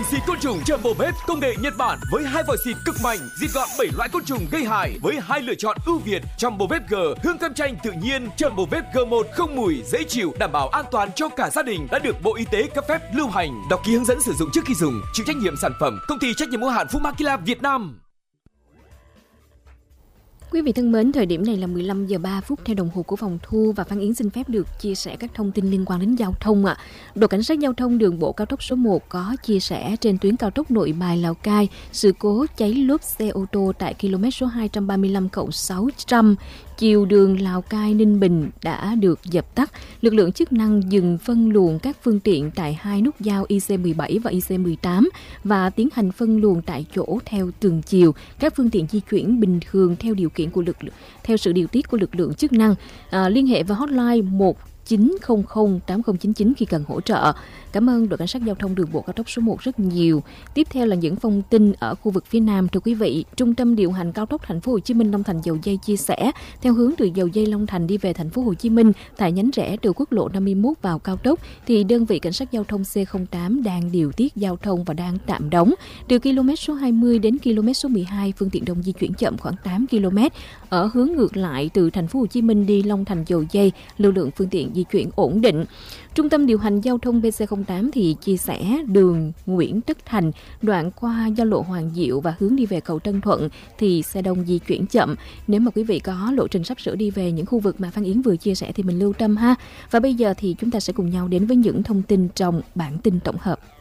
xịt côn trùng Jumbo Vet công nghệ Nhật Bản với 2 vòi xịt cực mạnh, diệt gọn 7 loại côn trùng gây hại với 2 lựa chọn ưu việt. Jumbo Vet G hương cam chanh tự nhiên, Jumbo Vet G1 không mùi, dễ chịu, đảm bảo an toàn cho cả gia đình, đã được Bộ Y tế cấp phép lưu hành. Đọc ký hướng dẫn sử dụng trước khi dùng. Chịu trách nhiệm sản phẩm công ty trách nhiệm hữu hạn Fumakila Việt Nam. Quý vị thân mến, thời điểm này là 15 giờ 3 phút theo đồng hồ của phòng thu, và Phan Yến xin phép được chia sẻ các thông tin liên quan đến giao thông ạ. Đội cảnh sát giao thông đường bộ cao tốc số 1 có chia sẻ trên tuyến cao tốc Nội Bài Lào Cai, sự cố cháy lốp xe ô tô tại km số 235+600 chiều đường Lào Cai Ninh Bình đã được dập tắt. Lực lượng chức năng dừng phân luồng các phương tiện tại 2 nút giao IC17 và IC18 và tiến hành phân luồng tại chỗ theo từng chiều. Các phương tiện di chuyển bình thường theo điều kiện của theo sự điều tiết của lực lượng chức năng. Liên hệ vào hotline 1900 8099 khi cần hỗ trợ. Cảm ơn đội cảnh sát giao thông đường bộ cao tốc số 1 rất nhiều. Tiếp theo là những thông tin ở khu vực phía Nam. Thưa quý vị, Trung tâm điều hành cao tốc Thành phố Hồ Chí Minh Long Thành Dầu Giây chia sẻ, theo hướng từ Dầu Giây Long Thành đi về Thành phố Hồ Chí Minh tại nhánh rẽ từ quốc lộ 51 vào cao tốc, thì đơn vị cảnh sát giao thông C08 đang điều tiết giao thông và đang tạm đóng. Từ km số 20 đến km số 12, phương tiện đông di chuyển chậm khoảng 8 km. Ở hướng ngược lại từ Thành phố Hồ Chí Minh đi Long Thành Dầu Giây, lưu lượng phương tiện di chuyển ổn định. Trung tâm điều hành giao thông BC08 thì chia sẻ đường Nguyễn Tất Thành, đoạn qua giao lộ Hoàng Diệu và hướng đi về cầu Tân Thuận thì xe đông di chuyển chậm. Nếu mà quý vị có lộ trình sắp sửa đi về những khu vực mà Phan Yến vừa chia sẻ thì mình lưu tâm ha. Và bây giờ thì chúng ta sẽ cùng nhau đến với những thông tin trong bản tin tổng hợp.